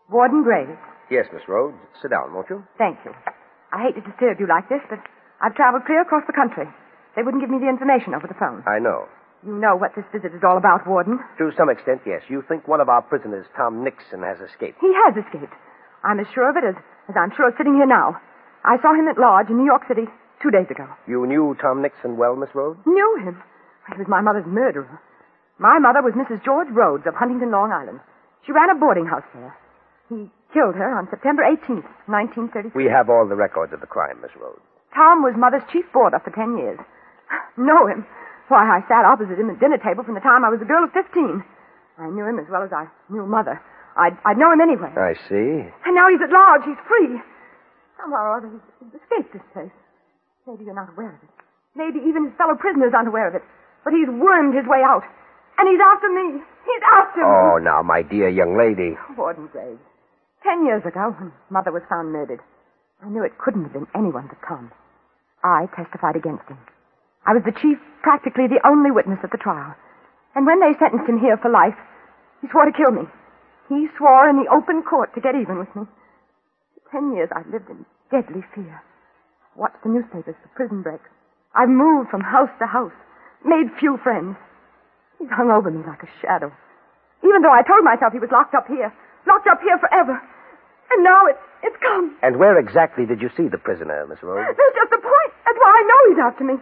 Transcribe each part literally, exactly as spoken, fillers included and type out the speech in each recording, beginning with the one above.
Warden Graves. Yes, Miss Rhodes. Sit down, won't you? Thank you. I hate to disturb you like this, but I've traveled clear across the country. They wouldn't give me the information over the phone. I know. You know what this visit is all about, Warden. To some extent, yes. You think one of our prisoners, Tom Nixon, has escaped. He has escaped. I'm as sure of it as, as I'm sure of sitting here now. I saw him at Lodge in New York City two days ago. You knew Tom Nixon well, Miss Rhodes? Knew him? He was my mother's murderer. My mother was Missus George Rhodes of Huntington, Long Island. She ran a boarding house there. He killed her on September eighteenth, nineteen thirty-three. We have all the records of the crime, Miss Rhodes. Tom was Mother's chief boarder for ten years. Know him? Why, I sat opposite him at dinner table from the time I was a girl of fifteen. I knew him as well as I knew Mother. I'd, I'd know him anyway. I see. And now he's at large. He's free. Somehow or other, he's, he's escaped this place. Maybe you're not aware of it. Maybe even his fellow prisoners aren't aware of it. But he's wormed his way out. And he's after me. He's after me. Oh, now, my dear young lady. Warden Graves. Ten years ago, when Mother was found murdered, I knew it couldn't have been anyone but Tom. I testified against him. I was the chief, practically the only witness at the trial. And when they sentenced him here for life, he swore to kill me. He swore in the open court to get even with me. For ten years, I've lived in deadly fear. Watched the newspapers for prison breaks. I've moved from house to house, made few friends. He's hung over me like a shadow. Even though I told myself he was locked up here, locked up here forever. And now it's, it's come. And where exactly did you see the prisoner, Miss Rhodes? That's just the point. That's why I know he's after me.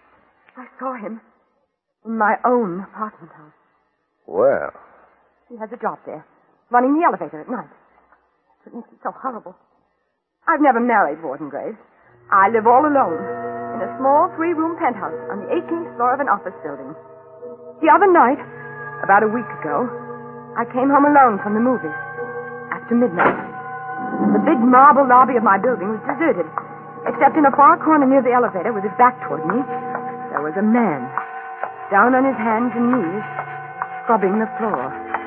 I saw him in my own apartment house. Well. He has a job there, running the elevator at night. It makes it so horrible. I've never married, Warden Graves. I live all alone in a small three-room penthouse on the eighteenth floor of an office building. The other night, about a week ago, I came home alone from the movies after midnight. The big marble lobby of my building was deserted, except in a far corner near the elevator with his back toward me, there was a man down on his hands and knees, scrubbing the floor.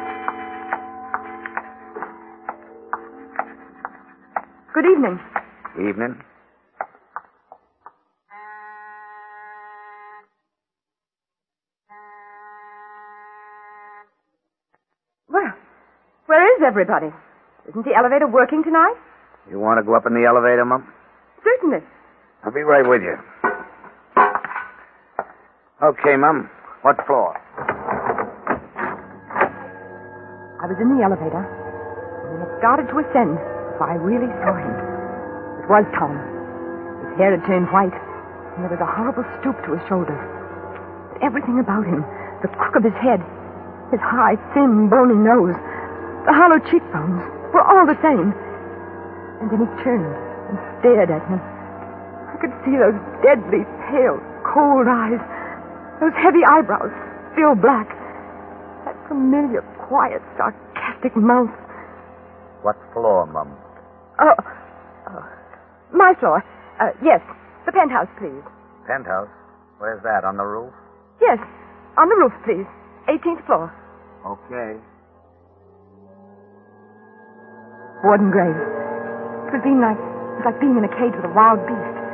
Good evening. Evening. Well, where is everybody? Isn't the elevator working tonight? You want to go up in the elevator, Mum? Certainly. I'll be right with you. Okay, Mum. What floor? I was in the elevator, and when it started to ascend, before I really saw him. It was Tom. His hair had turned white, and there was a horrible stoop to his shoulders. But everything about him, the crook of his head, his high, thin, bony nose, the hollow cheekbones, were all the same. And then he turned and stared at me. I could see those deadly, pale, cold eyes, those heavy eyebrows, still black, that familiar, quiet, sarcastic mouth. What floor, Mum? Oh, oh. My floor. Uh, yes, the penthouse, please. Penthouse? Where's that, on the roof? Yes, on the roof, please. eighteenth floor. Okay. Warden Graves. It was being like, it was like being in a cage with a wild beast.